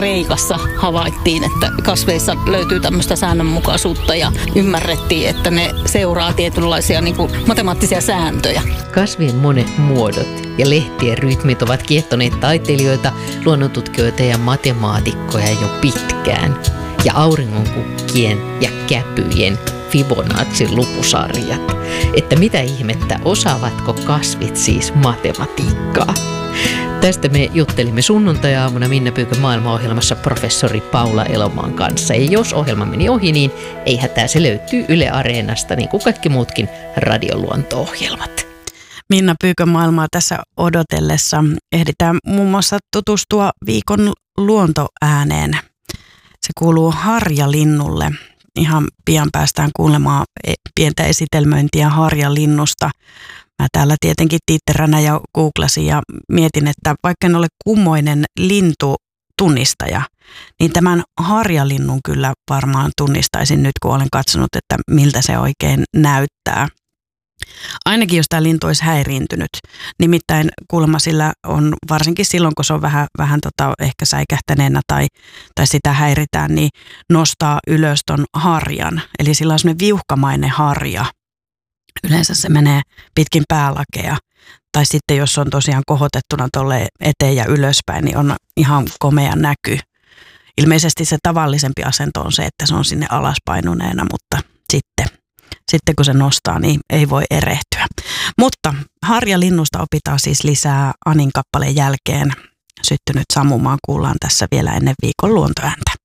Kreikassa havaittiin, että kasveissa löytyy tämmöistä säännönmukaisuutta ja ymmärrettiin, että ne seuraa tietynlaisia niin kuin matemaattisia sääntöjä. Kasvien monet muodot ja lehtien rytmit ovat kiehtoneet taiteilijoita, luonnontutkijoita ja matemaatikkoja jo pitkään. Ja auringonkukkien ja käpyjen Fibonacin lupusarjat. Että mitä ihmettä, osaavatko kasvit siis matematiikkaa? Tästä me juttelimme sunnuntai-aamuna Minna Pyykön maailmaohjelmassa professori Paula Elomaan kanssa. Ja jos ohjelma meni ohi, niin ei hätää, se löytyy Yle Areenasta, niin kuin kaikki muutkin radioluonto-ohjelmat. Minna Pyykön maailmaa tässä odotellessa ehditään muun muassa tutustua viikon luontoääneen. Se kuuluu harjalinnulle. Ihan pian päästään kuulemaan pientä esitelmöintiä harjalinnusta. Mä täällä tietenkin tiitteränä ja googlasin ja mietin, että vaikka en ole kummoinen lintutunnistaja, niin tämän harjalinnun kyllä varmaan tunnistaisin nyt, kun olen katsonut, että miltä se oikein näyttää. Ainakin jos tämä lintu olisi häiriintynyt. Nimittäin kuulemma sillä on, varsinkin silloin kun se on vähän ehkä säikähtäneenä tai sitä häiritään, niin nostaa ylös ton harjan. Eli sillä on semmoinen viuhkamainen harja. Yleensä se menee pitkin päälakea. Tai sitten jos on tosiaan kohotettuna tuolle eteen ja ylöspäin, niin on ihan komea näky. Ilmeisesti se tavallisempi asento on se, että se on sinne alaspainuneena, mutta sitten kun se nostaa, niin ei voi erehtyä. Mutta harjalinnusta opitaan siis lisää Anin kappaleen jälkeen. Syttynyt sammumaan kuullaan tässä vielä ennen viikon luontoääntä.